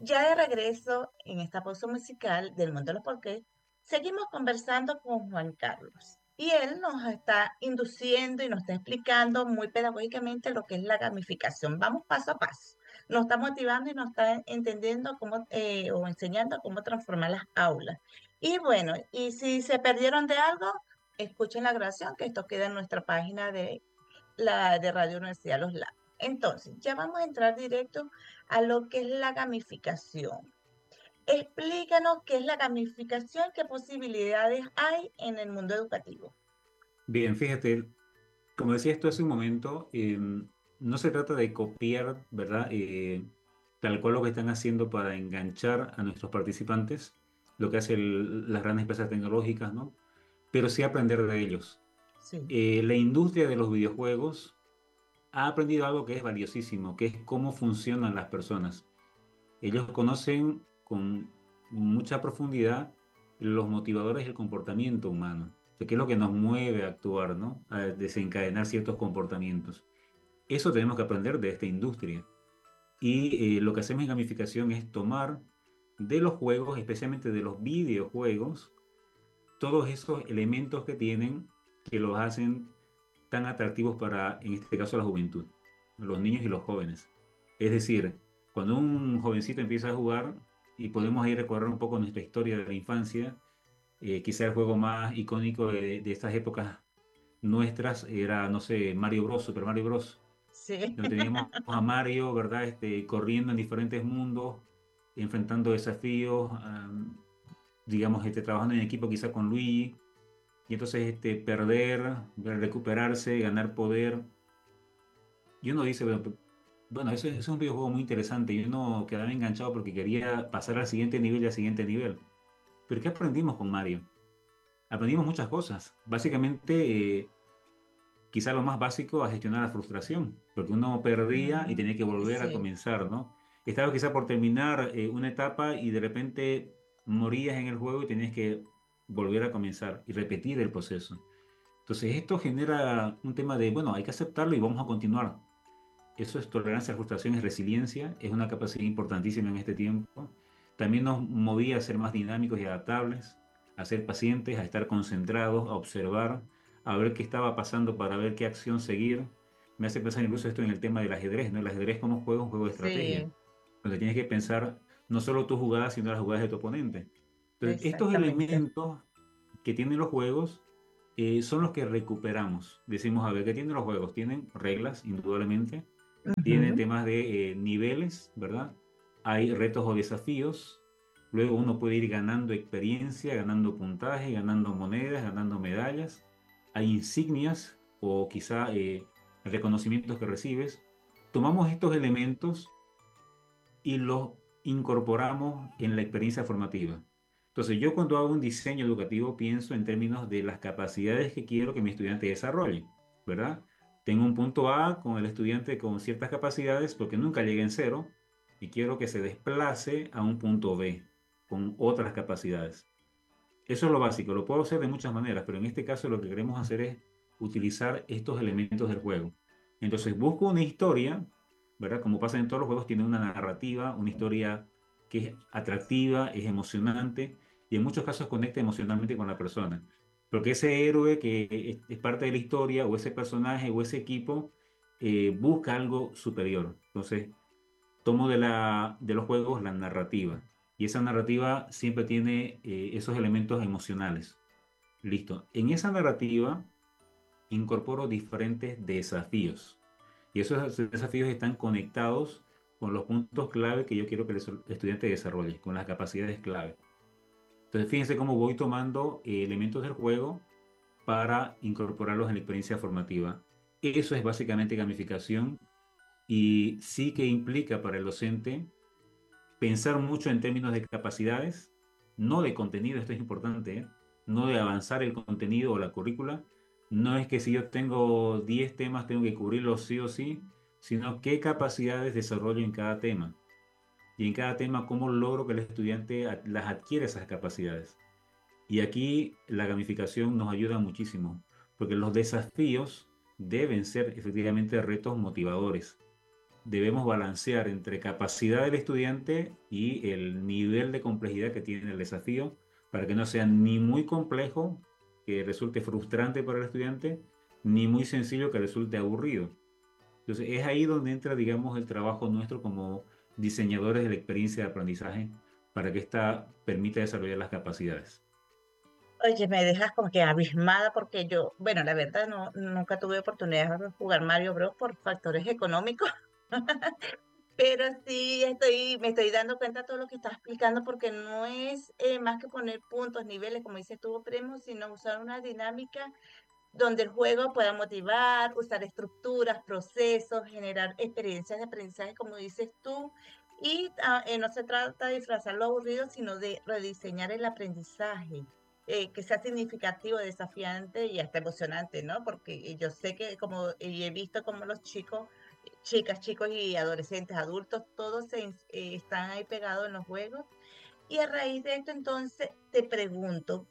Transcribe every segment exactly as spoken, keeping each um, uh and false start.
Ya de regreso en esta pausa musical del mundo de los porqués, seguimos conversando con Juan Carlos. Y él nos está induciendo y nos está explicando muy pedagógicamente lo que es la gamificación. Vamos paso a paso. Nos está motivando y nos está entendiendo cómo eh, o enseñando cómo transformar las aulas. Y bueno, y si se perdieron de algo, escuchen la grabación, que esto queda en nuestra página de la de Radio Universidad Los Lagos. Entonces, ya vamos a entrar directo a lo que es la gamificación. Explícanos qué es la gamificación, qué posibilidades hay en el mundo educativo. Bien, fíjate, como decía esto hace un momento, eh, no se trata de copiar, ¿verdad? Eh, tal cual lo que están haciendo para enganchar a nuestros participantes, lo que hacen las grandes empresas tecnológicas, ¿no? Pero sí aprender de ellos. Sí, Eh, la industria de los videojuegos ha aprendido algo que es valiosísimo, que es cómo funcionan las personas. Ellos conocen con mucha profundidad los motivadores del comportamiento humano, o sea, qué es lo que nos mueve a actuar, ¿no? A desencadenar ciertos comportamientos. Eso tenemos que aprender de esta industria. Y eh, lo que hacemos en gamificación es tomar de los juegos, especialmente de los videojuegos, todos esos elementos que tienen que los hacen tan atractivos para, en este caso, la juventud, los niños y los jóvenes. Es decir, cuando un jovencito empieza a jugar y podemos ahí recorrer un poco nuestra historia de la infancia, eh, quizá el juego más icónico de, de estas épocas nuestras era, no sé, Mario Bros, Super Mario Bros, sí, donde teníamos a Mario, ¿verdad? Este, corriendo en diferentes mundos, enfrentando desafíos, am, digamos, este, trabajando en equipo quizá con Luigi, y entonces este, perder, recuperarse, ganar poder. Y uno dice, bueno, bueno, eso, es eso es un videojuego muy interesante y uno quedaba enganchado porque quería pasar al siguiente nivel y al siguiente nivel. Pero ¿qué aprendimos con Mario? Aprendimos muchas cosas. Básicamente, eh, quizá lo más básico, a gestionar la frustración, porque uno perdía y mm, tenía que volver a sí, comenzar, ¿no? Estaba quizá por terminar eh, una etapa y de repente morías en el juego y tenías que volver a comenzar y repetir el proceso. Entonces, esto genera un tema de, bueno, hay que aceptarlo y vamos a continuar. Eso es tolerancia a la frustración, es resiliencia, es una capacidad importantísima en este tiempo. También nos movía a ser más dinámicos y adaptables, a ser pacientes, a estar concentrados, a observar, a ver qué estaba pasando para ver qué acción seguir. Me hace pensar incluso esto en el tema del ajedrez, ¿no? El ajedrez como juego es un juego de estrategia, sí, donde tienes que pensar no solo tus jugadas, sino las jugadas de tu oponente. Entonces, estos exactamente. elementos que tienen los juegos eh, son los que recuperamos. Decimos, a ver, ¿qué tienen los juegos? Tienen reglas, indudablemente, tiene Ujú, temas de eh, niveles, ¿verdad? Hay retos o desafíos. Luego uno puede ir ganando experiencia, ganando puntaje, ganando monedas, ganando medallas. Hay insignias o quizá eh, reconocimientos que recibes. Tomamos estos elementos y los incorporamos en la experiencia formativa. Entonces, yo cuando hago un diseño educativo pienso en términos de las capacidades que quiero que mi estudiante desarrolle, ¿verdad? Tengo un punto A con el estudiante con ciertas capacidades porque nunca llegué en cero y quiero que se desplace a un punto B con otras capacidades. Eso es lo básico, lo puedo hacer de muchas maneras, pero en este caso lo que queremos hacer es utilizar estos elementos del juego. Entonces busco una historia, ¿verdad? Como pasa en todos los juegos, tiene una narrativa, una historia que es atractiva, es emocionante y en muchos casos conecta emocionalmente con la persona. Porque ese héroe que es, es parte de la historia o ese personaje o ese equipo eh, busca algo superior. Entonces tomo de, la, de los juegos la narrativa. Y esa narrativa siempre tiene eh, esos elementos emocionales. Listo. En esa narrativa incorporo diferentes desafíos. Y esos desafíos están conectados con los puntos clave que yo quiero que el estudiante desarrolle, con las capacidades clave. Entonces, fíjense cómo voy tomando eh, elementos del juego para incorporarlos en la experiencia formativa. Eso es básicamente gamificación y sí que implica para el docente pensar mucho en términos de capacidades, no de contenido, esto es importante, ¿eh? No de avanzar el contenido o la currícula. No es que si yo tengo diez temas tengo que cubrirlos sí o sí, sino qué capacidades desarrollo en cada tema. Y en cada tema, cómo logro que el estudiante a- las adquiere esas capacidades. Y aquí la gamificación nos ayuda muchísimo, porque los desafíos deben ser efectivamente retos motivadores. debemos balancear entre capacidad del estudiante y el nivel de complejidad que tiene el desafío para que no sea ni muy complejo, que resulte frustrante para el estudiante, ni muy sencillo que resulte aburrido. Entonces es ahí donde entra, digamos, el trabajo nuestro como diseñadores de la experiencia de aprendizaje para que ésta permita desarrollar las capacidades. Oye, me dejas como que abismada porque yo, bueno, la verdad no, nunca tuve oportunidad de jugar Mario Bros. Por factores económicos, pero sí estoy, me estoy dando cuenta de todo lo que estás explicando porque no es eh, más que poner puntos, niveles, como dices tú, primos, sino usar una dinámica donde el juego pueda motivar, usar estructuras, procesos, generar experiencias de aprendizaje, como dices tú. Y ah, eh, no se trata de disfrazar lo aburrido, sino de rediseñar el aprendizaje, eh, que sea significativo, desafiante y hasta emocionante, ¿no? Porque yo sé que como y he visto como los chicos, chicas, chicos y adolescentes, adultos, todos se, ins- eh, están ahí pegados en los juegos. Y a raíz de esto, entonces, te pregunto,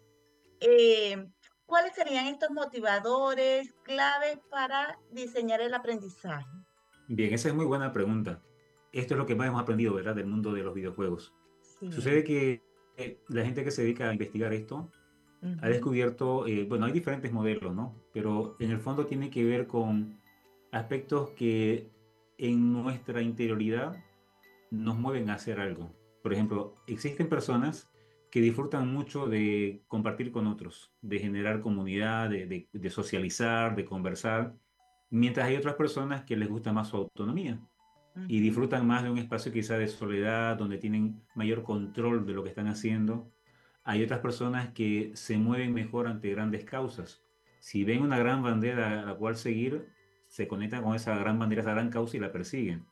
eh, ¿cuáles serían estos motivadores claves para diseñar el aprendizaje? Bien, esa es muy buena pregunta. Esto es lo que más hemos aprendido, ¿verdad?, del mundo de los videojuegos. Sí. Sucede que eh, la gente que se dedica a investigar esto ha Ujú, descubierto, eh, bueno, hay diferentes modelos, ¿no? Pero en el fondo tiene que ver con aspectos que en nuestra interioridad nos mueven a hacer algo. Por ejemplo, existen personas que disfrutan mucho de compartir con otros, de generar comunidad, de, de- de socializar, de conversar, mientras hay otras personas que les gusta más su autonomía y ujú, disfrutan más de un espacio quizá de soledad, donde tienen mayor control de lo que están haciendo. Hay otras personas que se mueven mejor ante grandes causas. Si ven una gran bandera a la cual seguir, se conectan con esa gran bandera, esa gran causa y la persiguen.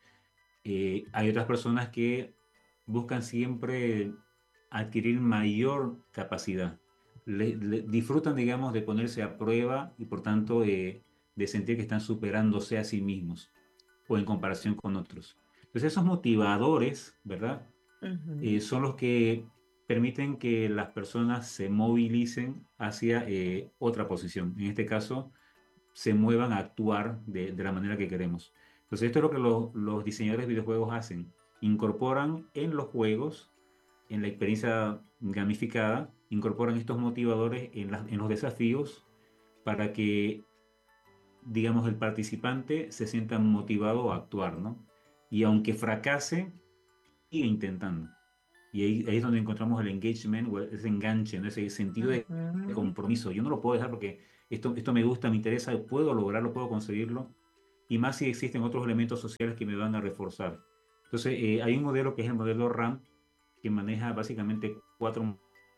Eh, hay otras personas que buscan siempre adquirir mayor capacidad. Le- le- disfrutan, digamos, de ponerse a prueba y por tanto eh, de sentir que están superándose a sí mismos o en comparación con otros. Entonces esos motivadores, ¿verdad? ujú. Eh, son los que permiten que las personas se movilicen hacia eh, otra posición. En este caso, se muevan a actuar de, de la manera que queremos. Entonces, esto es lo que lo- los diseñadores de videojuegos hacen. Incorporan en los juegos, en la experiencia gamificada, incorporan estos motivadores en, las- en los desafíos para que, digamos, el participante se sienta motivado a actuar, ¿no? Y aunque fracase, sigue intentando. Y ahí, ahí es donde encontramos el engagement, o ese enganche, ¿no? Ese sentido de, de Ujú. compromiso. Yo no lo puedo dejar porque esto, esto me gusta, me interesa, puedo lograrlo, puedo conseguirlo. Y más si existen otros elementos sociales que me van a reforzar. Entonces, eh, hay un modelo que es el modelo RAM, que maneja básicamente cuatro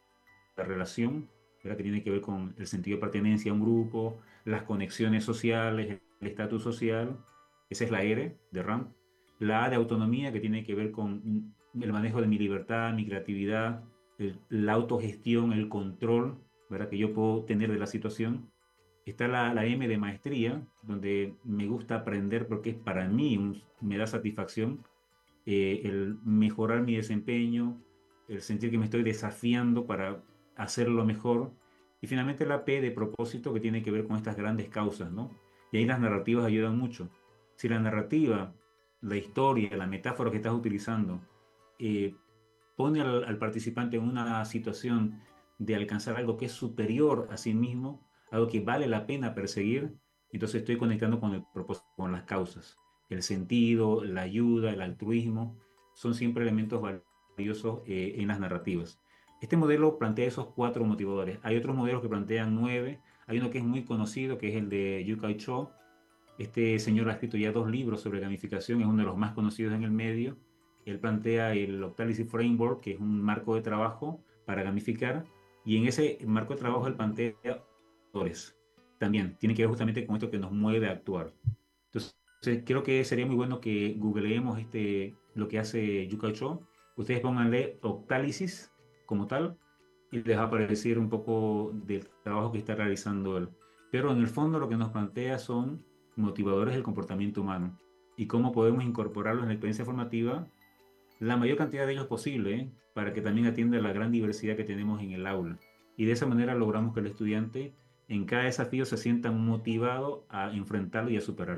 la relación, ¿verdad? Que tiene que ver con el sentido de pertenencia a un grupo, las conexiones sociales, el estatus social. Esa es la R de RAM. La A de autonomía, que tiene que ver con el manejo de mi libertad, mi creatividad, el- la autogestión, el control, ¿verdad? Que yo puedo tener de la situación. Está la, la M de maestría, donde me gusta aprender porque es para mí, un- me da satisfacción eh, el mejorar mi desempeño, el sentir que me estoy desafiando para hacerlo mejor. Y finalmente la P de propósito que tiene que ver con estas grandes causas, ¿no? Y ahí las narrativas ayudan mucho. Si la narrativa, la historia, la metáfora que estás utilizando, eh, pone al, al participante en una situación de alcanzar algo que es superior a sí mismo, algo que vale la pena perseguir, entonces estoy conectando con el propósito, con las causas. El sentido, la ayuda, el altruismo, son siempre elementos valiosos eh, en las narrativas. Este modelo plantea esos cuatro motivadores. Hay otros modelos que plantean nueve. Hay uno que es muy conocido, que es el de Yukai Cho. Este señor ha escrito ya dos libros sobre gamificación, es uno de los más conocidos en el medio. Él plantea el Octalysis Framework, que es un marco de trabajo para gamificar, y en ese marco de trabajo él plantea actores. También tiene que ver justamente con esto que nos mueve a actuar. Entonces, creo que sería muy bueno que googleemos este, lo que hace Yuka Cho. Ustedes pónganle Octalysis como tal y les va a aparecer un poco del trabajo que está realizando él. Pero en el fondo lo que nos plantea son motivadores del comportamiento humano y cómo podemos incorporarlos en la experiencia formativa, la mayor cantidad de ellos posible, ¿eh? Para que también atienda la gran diversidad que tenemos en el aula. Y de esa manera logramos que el estudiante en cada desafío se sienta motivado a enfrentarlo y a superarlo.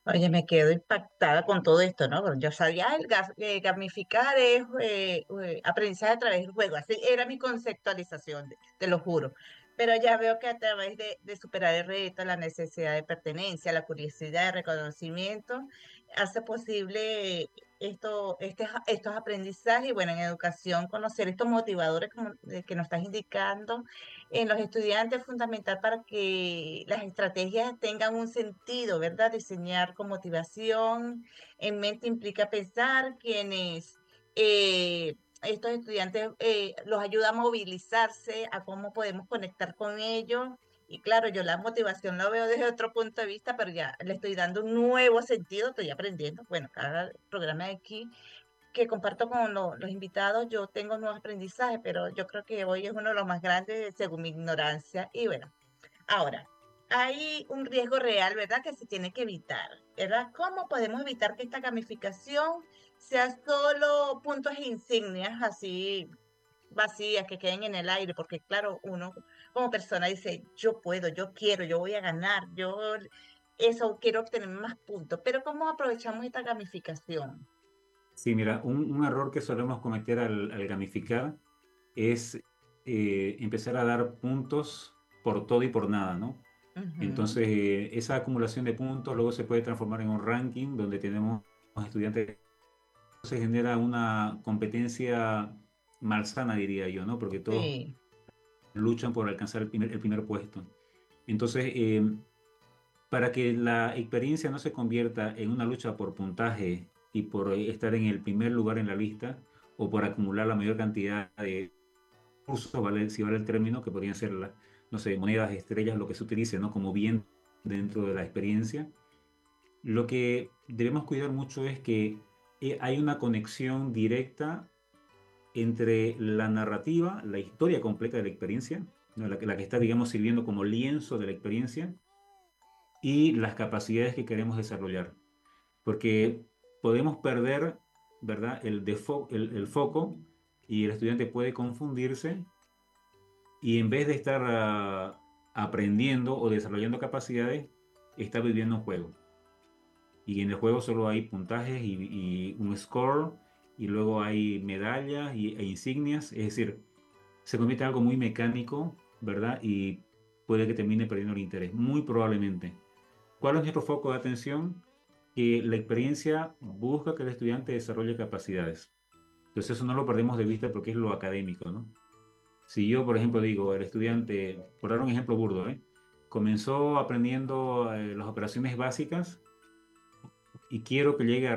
Oye, me quedo impactada con todo esto, ¿no? Bueno, yo sabía el gas- eh, gamificar es eh, eh, aprendizaje a través del juego, así era mi conceptualización, de- te lo juro. Pero ya veo que a través de, de superar el reto, la necesidad de pertenencia, la curiosidad, el reconocimiento, hace posible esto, este, estos aprendizajes y bueno, en educación conocer estos motivadores como, eh, que nos estás indicando en los estudiantes es fundamental para que las estrategias tengan un sentido, ¿verdad? Diseñar con motivación en mente implica pensar quienes eh, estos estudiantes eh, los ayuda a movilizarse, a cómo podemos conectar con ellos. Y claro, yo la motivación la veo desde otro punto de vista, pero ya le estoy dando un nuevo sentido, estoy aprendiendo. Bueno, cada programa de aquí que comparto con lo- los invitados, yo tengo nuevos aprendizajes, pero yo creo que hoy es uno de los más grandes según mi ignorancia. Y bueno, ahora, hay un riesgo real, ¿verdad? Que se tiene que evitar, ¿verdad? ¿Cómo podemos evitar que esta gamificación sea solo puntos e insignias así vacías que queden en el aire? Porque claro, uno como persona dice, yo puedo, yo quiero, yo voy a ganar, yo eso quiero obtener más puntos, pero ¿cómo aprovechamos esta gamificación? Sí, mira, un, un error que solemos cometer al, al gamificar es eh, empezar a dar puntos por todo y por nada, ¿no? Ujú. Entonces, eh, esa acumulación de puntos luego se puede transformar en un ranking donde tenemos estudiantes, se genera una competencia malsana, diría yo, ¿no? Porque todos Sí. luchan por alcanzar el primer, el primer puesto. Entonces, eh, para que la experiencia no se convierta en una lucha por puntaje y por eh, estar en el primer lugar en la lista o por acumular la mayor cantidad de recursos, ¿vale? Si vale el término, que podrían ser, la- no sé, monedas, estrellas, lo que se utilice, ¿no? Como bien dentro de la experiencia. Lo que debemos cuidar mucho es que eh, hay una conexión directa entre la narrativa, la historia completa de la experiencia, ¿no? La, que- la que está, digamos, sirviendo como lienzo de la experiencia y las capacidades que queremos desarrollar. Porque podemos perder, ¿verdad? El, defo- el, el foco y el estudiante puede confundirse y en vez de estar ah, aprendiendo o desarrollando capacidades, está viviendo un juego. Y en el juego solo hay puntajes y, y un score, y luego hay medallas y, e insignias, es decir, se convierte en algo muy mecánico, ¿verdad? Y puede que termine perdiendo el interés, muy probablemente. ¿Cuál es nuestro foco de atención? Que la experiencia busca que el estudiante desarrolle capacidades. Entonces eso no lo perdemos de vista porque es lo académico, ¿no? Si yo, por ejemplo, digo, el estudiante, por dar un ejemplo burdo, ¿eh? Comenzó aprendiendo eh, las operaciones básicas y quiero que llegue a